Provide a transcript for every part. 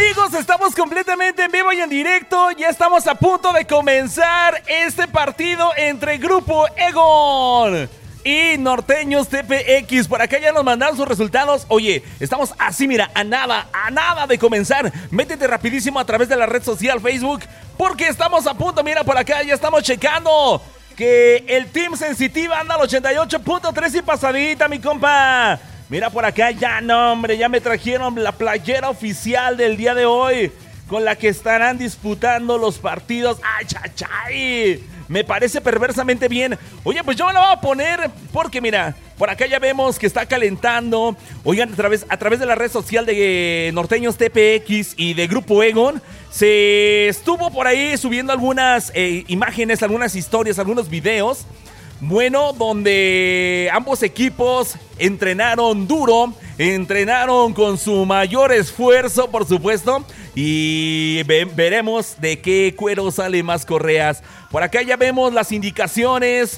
amigos, estamos completamente en vivo y en directo. Ya estamos a punto de comenzar este partido entre Grupo Egon y Norteños TPX. Por acá ya nos mandaron sus resultados. Oye, estamos así, mira, a nada de comenzar. Métete rapidísimo a través de la red social Facebook, porque estamos a punto. Mira, por acá ya estamos checando que el Team Sensitiva anda al 88.3 y pasadita, mi compa. Mira por acá, ya no, hombre, ya me trajeron la playera oficial del día de hoy, con la que estarán disputando los partidos. ¡Ay, chachay! Me parece perversamente bien. Oye, pues yo me la voy a poner porque, mira, por acá ya vemos que está calentando. Oigan, a través de la red social de Norteños TPX y de Grupo Egon, se estuvo por ahí subiendo algunas imágenes, algunas historias, algunos videos. Bueno, donde ambos equipos entrenaron duro, entrenaron con su mayor esfuerzo, por supuesto, y veremos de qué cuero sale más correas. Por acá ya vemos las indicaciones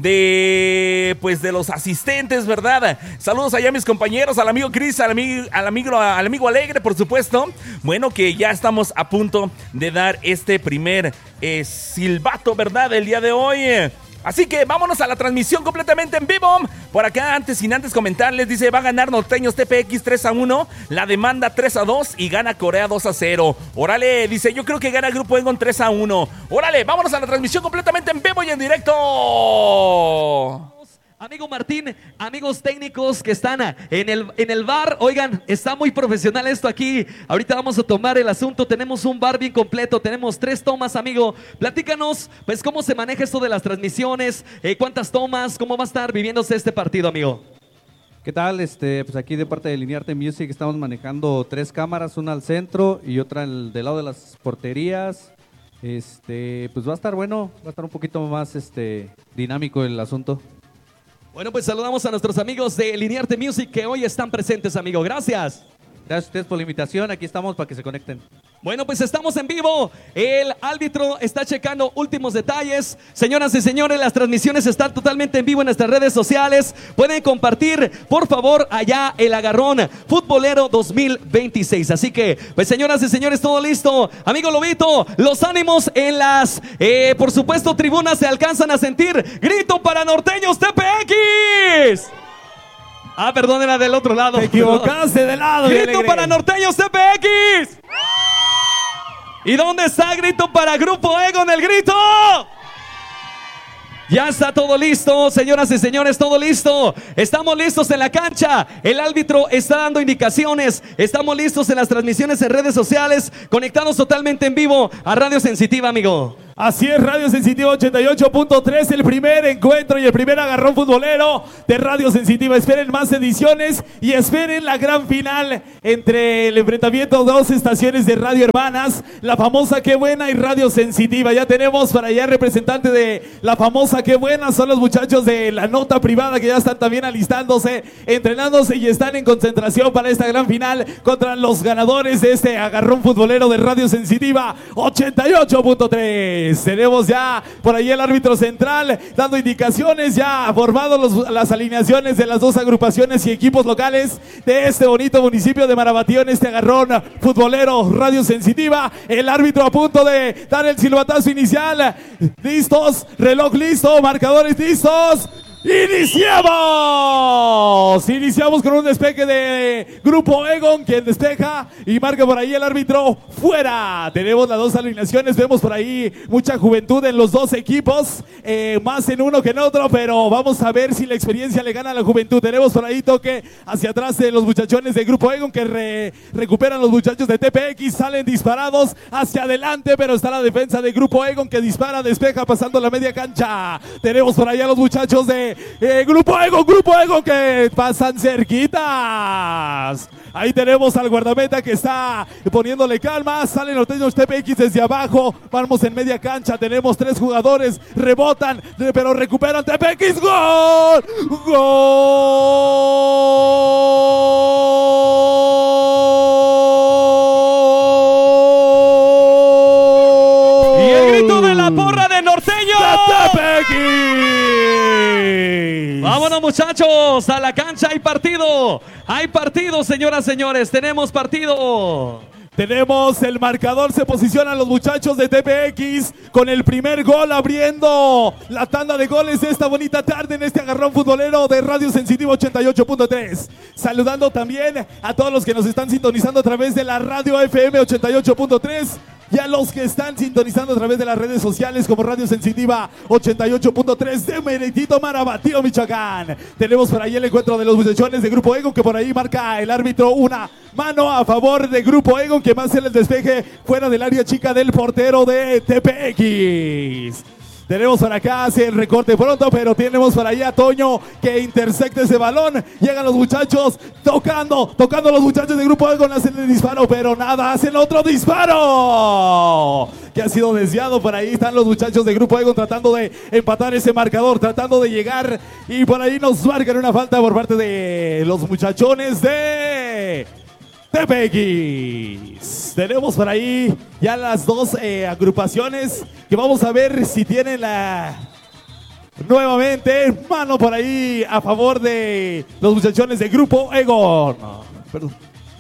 de los asistentes, ¿verdad? Saludos allá a mis compañeros, al amigo Chris, al amigo Alegre, por supuesto. Bueno, que ya estamos a punto de dar este primer silbato, ¿verdad? El día de hoy. Así que vámonos a la transmisión completamente en vivo. Por acá, sin antes comentarles, dice, va a ganar Norteños TPX 3-1, la demanda 3-2 y gana Corea 2-0. Órale, dice, yo creo que gana Grupo Egon 3-1. Órale, vámonos a la transmisión completamente en vivo y en directo. Amigo Martín, amigos técnicos que están en el bar, oigan, está muy profesional esto aquí. Ahorita vamos a tomar el asunto, tenemos un bar bien completo, tenemos 3 tomas, amigo. Platícanos, pues, cómo se maneja esto de las transmisiones, cuántas tomas, cómo va a estar viviéndose este partido, amigo. ¿Qué tal? Pues aquí de parte de Linearte Music estamos manejando 3 cámaras, una al centro y otra del lado de las porterías. Pues va a estar bueno, va a estar un poquito más dinámico el asunto. Bueno, pues saludamos a nuestros amigos de Linearte Music que hoy están presentes, amigo. Gracias. Gracias a ustedes por la invitación. Aquí estamos para que se conecten. Bueno, pues estamos en vivo. El árbitro está checando últimos detalles. Señoras y señores, las transmisiones están totalmente en vivo en nuestras redes sociales. Pueden compartir, por favor, allá el agarrón futbolero 2026. Así que, pues, señoras y señores, todo listo. Amigo Lobito, los ánimos en las, por supuesto, tribunas se alcanzan a sentir. Grito para Norteños TPX. Perdón, era del otro lado. Te equivocaste de lado. Grito para Norteños TPX. ¿Y dónde está grito para Grupo Egon? ¡El grito! Ya está todo listo, señoras y señores, todo listo. Estamos listos en la cancha. El árbitro está dando indicaciones. Estamos listos en las transmisiones en redes sociales, conectados totalmente en vivo a Radio Sensitiva, amigo. Así es, Radio Sensitiva 88.3, el primer encuentro y el primer agarrón futbolero de Radio Sensitiva. Esperen más ediciones y esperen la gran final entre el enfrentamiento de 2 estaciones de radio hermanas, la famosa Qué Buena y Radio Sensitiva. Ya tenemos para allá representante de la famosa Qué Buena, son los muchachos de la nota privada que ya están también alistándose, entrenándose y están en concentración para esta gran final contra los ganadores de este agarrón futbolero de Radio Sensitiva 88.3. Tenemos ya por ahí el árbitro central dando indicaciones, ya formados las alineaciones de las 2 agrupaciones y equipos locales de este bonito municipio de Marabatío en este agarrón futbolero Radio Sensitiva. El árbitro a punto de dar el silbatazo inicial. Listos, reloj listo, marcadores listos. Iniciamos con un despeje de Grupo Egon, quien despeja y marca por ahí el árbitro fuera. Tenemos las 2 alineaciones, vemos por ahí mucha juventud en los 2 equipos, más en uno que en otro, pero vamos a ver si la experiencia le gana a la juventud. Tenemos por ahí toque hacia atrás de los muchachones de Grupo Egon que recuperan los muchachos de TPX, salen disparados hacia adelante, pero está la defensa de Grupo Egon que dispara, despeja pasando la media cancha. Tenemos por ahí a los muchachos de Grupo Egon que pasan cerquitas. Ahí tenemos al guardameta que está poniéndole calma. Salen Norteños TPX desde abajo. Vamos en media cancha. Tenemos 3 jugadores. Rebotan, pero recuperan TPX. ¡Gol! ¡Gol! Y el grito de la porra de Norteños. Vámonos, muchachos, a la cancha. Hay partido, señoras, señores, tenemos partido. Tenemos el marcador, se posicionan los muchachos de TPX con el primer gol abriendo la tanda de goles de esta bonita tarde en este agarrón futbolero de Radio Sensitivo 88.3. Saludando también a todos los que nos están sintonizando a través de la Radio FM 88.3 y a los que están sintonizando a través de las redes sociales como Radio Sensitiva 88.3 de Meritito Marabatío, Michoacán. Tenemos por ahí el encuentro de los muchachones de Grupo Egon, que por ahí marca el árbitro una mano a favor de Grupo Egon, que va a hacer el despeje fuera del área chica del portero de TPX. Tenemos por acá, hace el recorte pronto, pero tenemos por ahí a Toño que intersecta ese balón. Llegan los muchachos tocando los muchachos de Grupo Egon, hacen el disparo, pero nada, hacen otro disparo que ha sido desviado. Por ahí están los muchachos de Grupo Egon tratando de empatar ese marcador, tratando de llegar, y por ahí nos marcan una falta por parte de los muchachones de TPX. Tenemos por ahí ya las dos agrupaciones que vamos a ver si tienen nuevamente mano por ahí a favor de los muchachones de Grupo Egon. Perdón.